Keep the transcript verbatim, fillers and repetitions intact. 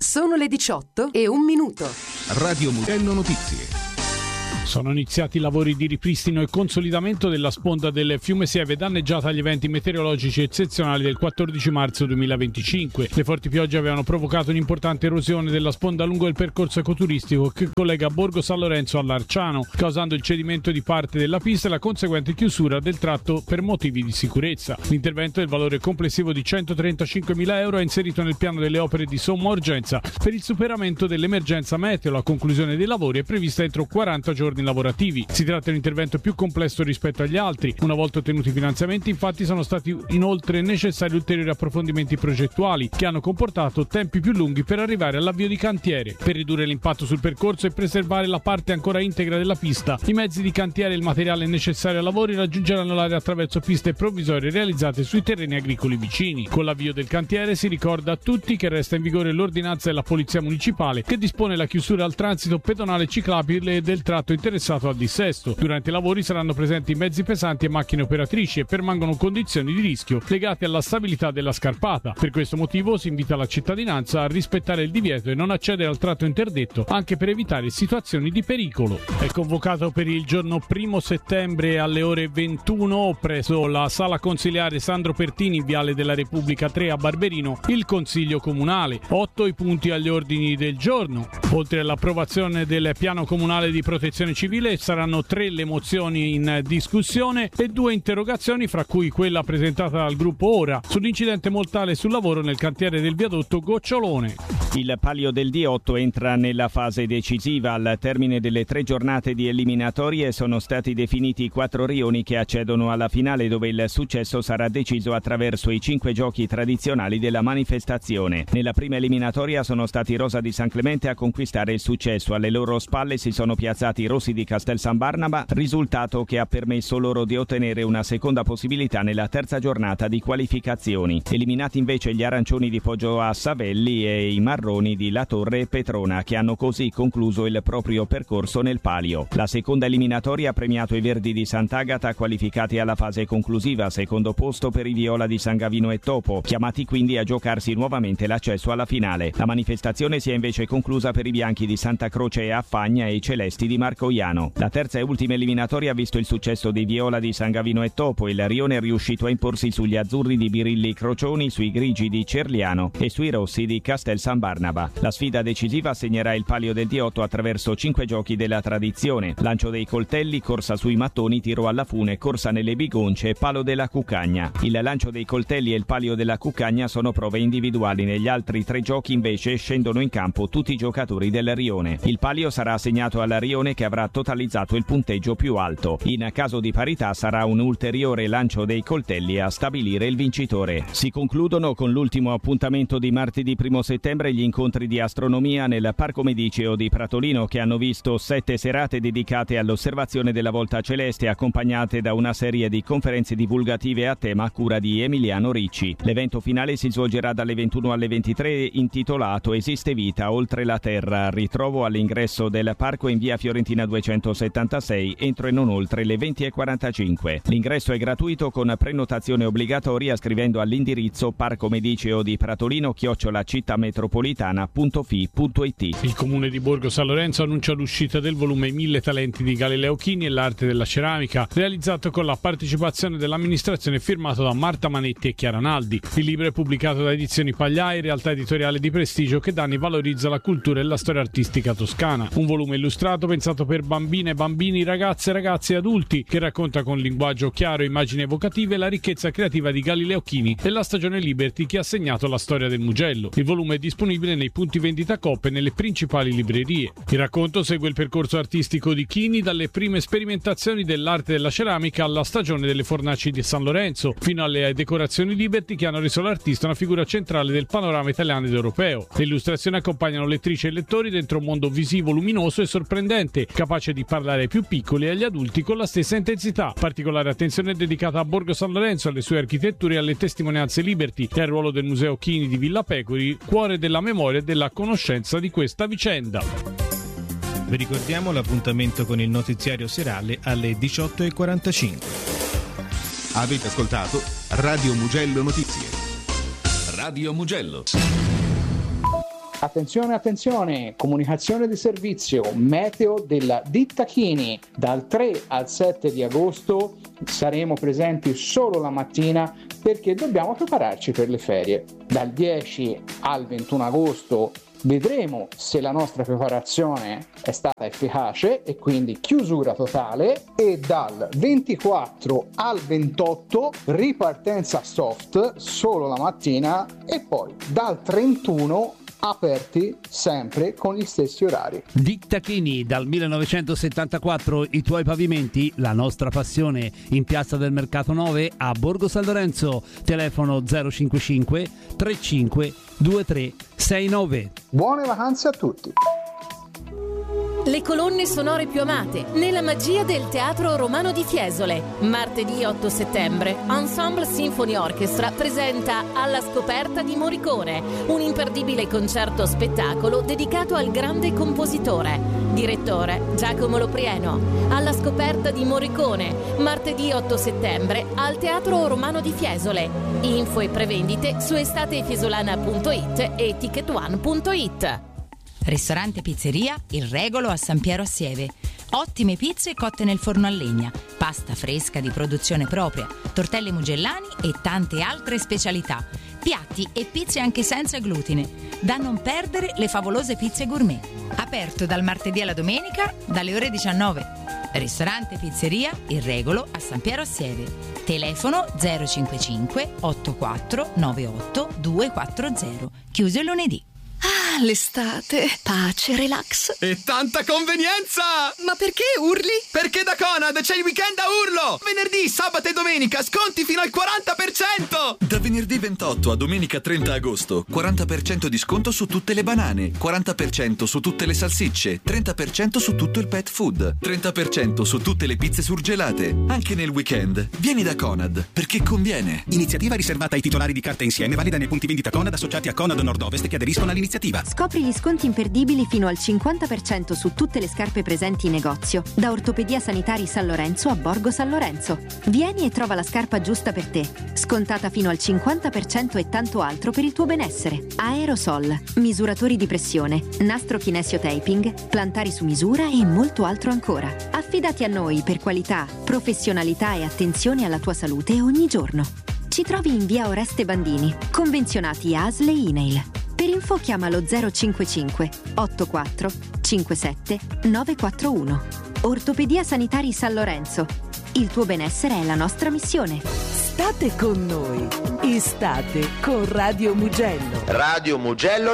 Sono le diciotto e un minuto. Radio Mugello Notizie. Sono iniziati i lavori di ripristino e consolidamento della sponda del fiume Sieve danneggiata agli eventi meteorologici eccezionali del quattordici marzo duemilaventicinque. Le forti piogge avevano provocato un'importante erosione della sponda lungo il percorso ecoturistico che collega Borgo San Lorenzo all'Arciano, causando il cedimento di parte della pista e la conseguente chiusura del tratto per motivi di sicurezza. L'intervento del valore complessivo di centotrentacinquemila euro è inserito nel piano delle opere di somma urgenza per il superamento dell'emergenza meteo. La conclusione dei lavori è prevista entro quaranta giorni lavorativi. Si tratta di un intervento più complesso rispetto agli altri. Una volta ottenuti i finanziamenti, infatti, sono stati inoltre necessari ulteriori approfondimenti progettuali che hanno comportato tempi più lunghi per arrivare all'avvio di cantiere. Per ridurre l'impatto sul percorso e preservare la parte ancora integra della pista, i mezzi di cantiere e il materiale necessario ai lavori raggiungeranno l'area attraverso piste provvisorie realizzate sui terreni agricoli vicini. Con l'avvio del cantiere si ricorda a tutti che resta in vigore l'ordinanza della Polizia Municipale che dispone la chiusura al transito pedonale ciclabile del tratto interessato al dissesto. Durante i lavori saranno presenti mezzi pesanti e macchine operatrici e permangono condizioni di rischio legate alla stabilità della scarpata. Per questo motivo si invita la cittadinanza a rispettare il divieto e non accedere al tratto interdetto, anche per evitare situazioni di pericolo. È convocato per il giorno primo settembre alle ore ventuno presso la sala consiliare Sandro Pertini, Viale della Repubblica tre a Barberino, il Consiglio Comunale. Otto i punti agli ordini del giorno. Oltre all'approvazione del piano comunale di protezione civile saranno tre le mozioni in discussione e due interrogazioni, fra cui quella presentata dal gruppo Ora sull'incidente mortale sul lavoro nel cantiere del viadotto Gocciolone. Il Palio del D otto entra nella fase decisiva. Al termine delle tre giornate di eliminatorie sono stati definiti i quattro rioni che accedono alla finale, dove il successo sarà deciso attraverso i cinque giochi tradizionali della manifestazione. Nella prima eliminatoria sono stati Rosa di San Clemente a conquistare il successo. Alle loro spalle si sono piazzati Rossi di Castel San Barnaba, risultato che ha permesso loro di ottenere una seconda possibilità nella terza giornata di qualificazioni. Eliminati invece gli arancioni di Poggio a Savelli e i marroni di La Torre e Petrona, che hanno così concluso il proprio percorso nel palio. La seconda eliminatoria ha premiato i verdi di Sant'Agata, qualificati alla fase conclusiva, secondo posto per i viola di San Gavino e Topo, chiamati quindi a giocarsi nuovamente l'accesso alla finale. La manifestazione si è invece conclusa per i bianchi di Santa Croce e Affagna e i celesti di Marcoiano. La terza e ultima eliminatoria ha visto il successo dei viola di San Gavino e Topo. Il rione è riuscito a imporsi sugli azzurri di Birilli Crocioni, sui grigi di Cerliano e sui rossi di Castel San Barnaba. La sfida decisiva segnerà il Palio del D otto attraverso cinque giochi della tradizione: lancio dei coltelli, corsa sui mattoni, tiro alla fune, corsa nelle bigonce e palo della cuccagna. Il lancio dei coltelli e il palio della cuccagna sono prove individuali. Negli altri tre giochi invece scendono in campo tutti i giocatori del rione. Il palio sarà assegnato al rione che avrà totalizzato il punteggio più alto. In caso di parità sarà un ulteriore lancio dei coltelli a stabilire il vincitore. Si concludono con l'ultimo appuntamento di martedì primo settembre gli incontri di astronomia nel Parco Mediceo di Pratolino, che hanno visto sette serate dedicate all'osservazione della volta celeste, accompagnate da una serie di conferenze divulgative a tema a cura di Emiliano Ricci. L'evento finale si svolgerà dalle ventuno alle ventitré, intitolato Esiste vita oltre la Terra. Ritrovo all'ingresso del parco in via Fiorentina duecentosettantasei entro e non oltre le venti e quarantacinque. L'ingresso è gratuito con prenotazione obbligatoria scrivendo all'indirizzo Parco Mediceo di Pratolino chiocciola cittametropolitana punto fi punto it. Il comune di Borgo San Lorenzo annuncia l'uscita del volume Mille talenti di Galileo Chini e l'arte della ceramica, realizzato con la partecipazione dell'amministrazione e firmato da Marta Manetti e Chiara Naldi. Il libro è pubblicato da Edizioni Pagliai, realtà editoriale di prestigio che da anni valorizza la cultura e la storia artistica toscana. Un volume illustrato pensato per bambine, bambini, ragazze, ragazzi e adulti, che racconta con linguaggio chiaro e immagini evocative la ricchezza creativa di Galileo Chini e la stagione Liberty che ha segnato la storia del Mugello. Il volume è disponibile nei punti vendita Coop e nelle principali librerie. Il racconto segue il percorso artistico di Chini dalle prime sperimentazioni dell'arte della ceramica alla stagione delle fornaci di San Lorenzo, fino alle decorazioni Liberty che hanno reso l'artista una figura centrale del panorama italiano ed europeo. Le illustrazioni accompagnano lettrici e lettori dentro un mondo visivo, luminoso e sorprendente, capace di parlare ai più piccoli e agli adulti con la stessa intensità. Particolare attenzione è dedicata a Borgo San Lorenzo, alle sue architetture e alle testimonianze Liberty e al ruolo del Museo Chini di Villa Pecori, cuore della memoria e della conoscenza di questa vicenda. Vi ricordiamo l'appuntamento con il notiziario serale alle diciotto e quarantacinque. Avete ascoltato Radio Mugello Notizie. Radio Mugello. Attenzione, attenzione, comunicazione di servizio, meteo della ditta Chini. Dal tre al sette di agosto saremo presenti solo la mattina perché dobbiamo prepararci per le ferie. Dal dieci al ventuno agosto vedremo se la nostra preparazione è stata efficace e quindi chiusura totale, e dal ventiquattro al ventotto ripartenza soft solo la mattina, e poi dal trentuno aperti sempre con gli stessi orari. Ditta Chini, dal millenovecentosettantaquattro i tuoi pavimenti, la nostra passione, in Piazza del Mercato nove a Borgo San Lorenzo, telefono zero cinquantacinque trentacinque ventitré sessantanove. Buone vacanze a tutti! Le colonne sonore più amate nella magia del Teatro Romano di Fiesole. Martedì otto settembre, Ensemble Symphony Orchestra presenta Alla scoperta di Morricone, un imperdibile concerto spettacolo dedicato al grande compositore. Direttore Giacomo Loprieno. Alla scoperta di Morricone, martedì otto settembre al Teatro Romano di Fiesole. Info e prevendite su estatefiesolana punto it e ticket one punto it. Ristorante Pizzeria Il Regolo a San Piero a Sieve. Ottime pizze cotte nel forno a legna, pasta fresca di produzione propria, tortelli mugellani e tante altre specialità. Piatti e pizze anche senza glutine. Da non perdere le favolose pizze gourmet. Aperto dal martedì alla domenica dalle ore diciannove. Ristorante Pizzeria Il Regolo a San Piero a Sieve. Telefono zero cinquantacinque ottantaquattro novantotto duecentoquaranta. Chiuso il lunedì. Ah, l'estate, pace, relax e tanta convenienza! Ma perché urli? Perché da Conad c'è il weekend a urlo! Venerdì, sabato e domenica sconti fino al quaranta per cento! Da venerdì ventotto a domenica trenta agosto, quaranta per cento di sconto su tutte le banane, quaranta per cento su tutte le salsicce, trenta per cento su tutto il pet food, trenta per cento su tutte le pizze surgelate. Anche nel weekend. Vieni da Conad, perché conviene. Iniziativa riservata ai titolari di carta insieme, valida nei punti vendita Conad associati a Conad Nord-Ovest che aderiscono all'iniziativa. Scopri gli sconti imperdibili fino al cinquanta per cento su tutte le scarpe presenti in negozio, da Ortopedia Sanitari San Lorenzo a Borgo San Lorenzo. Vieni e trova la scarpa giusta per te, scontata fino al cinquanta per cento e tanto altro per il tuo benessere. Aerosol, misuratori di pressione, nastro kinesio taping, plantari su misura e molto altro ancora. Affidati a noi per qualità, professionalità e attenzione alla tua salute ogni giorno. Ci trovi in via Oreste Bandini, convenzionati A S L e INAIL. Per info chiama lo zero cinquantacinque ottantaquattro cinquantasette novecentoquarantuno. Ortopedia Sanitari San Lorenzo. Il tuo benessere è la nostra missione. State con noi. Estate con Radio Mugello. Radio Mugello